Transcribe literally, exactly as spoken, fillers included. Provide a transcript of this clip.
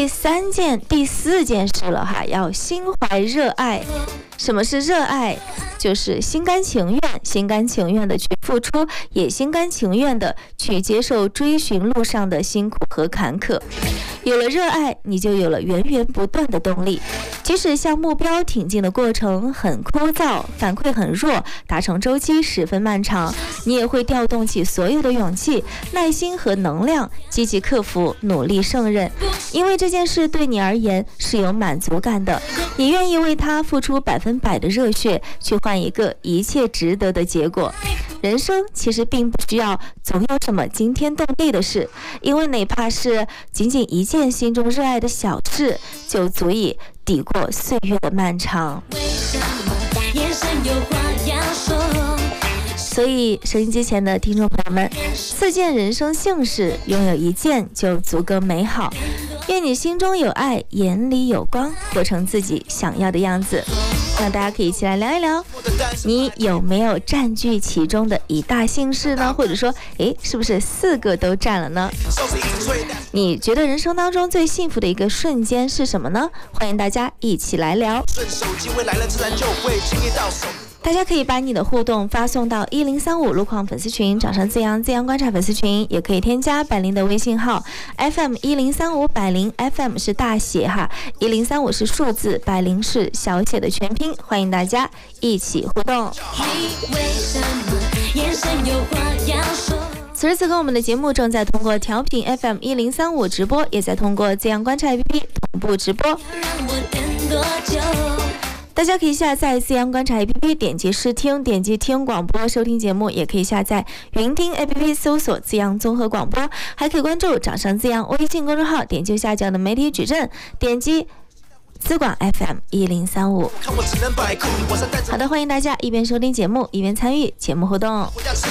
第三件、第四件事了哈，要心怀热爱。什么是热爱？就是心甘情愿，心甘情愿的去付出，也心甘情愿的去接受追寻路上的辛苦和坎坷。有了热爱，你就有了源源不断的动力。即使向目标挺进的过程很枯燥，反馈很弱，达成周期十分漫长，你也会调动起所有的勇气、耐心和能量，积极克服，努力胜任。因为这件事对你而言是有满足感的，你愿意为它付出百分百的热血，去换一个一切值得的结果。人生其实并不需要总有什么惊天动地的事，因为哪怕是仅仅一件心中热爱的小事，就足以抵过岁月的漫长。所以收音机前的听众朋友们，四件人生幸事，拥有一件就足够美好。愿你心中有爱，眼里有光，活成自己想要的样子。那大家可以一起来聊一聊，你有没有占据其中的一大幸事呢？或者说，诶，是不是四个都占了呢？你觉得人生当中最幸福的一个瞬间是什么呢？欢迎大家一起来聊。大家可以把你的互动发送到一零三五路况粉丝群，掌声自阳自阳观察粉丝群，也可以添加百灵的微信号 F M 一零三五，百灵 F M 是大写哈，一零三五是数字，百灵是小写的全拼，欢迎大家一起互动。此时此刻，我们的节目正在通过调频 F M 一零三五直播，也在通过自阳观察 A P P 同步直播。大家可以下载自阳观察 A P P， 点击试听，点击听广播收听节目，也可以下载云听 A P P 搜索自阳综合广播，还可以关注掌声自阳微信公众号，点击下角的媒体矩阵，点击资广 F M 一零三五。好的，欢迎大家一边收听节目，一边参与节目互动。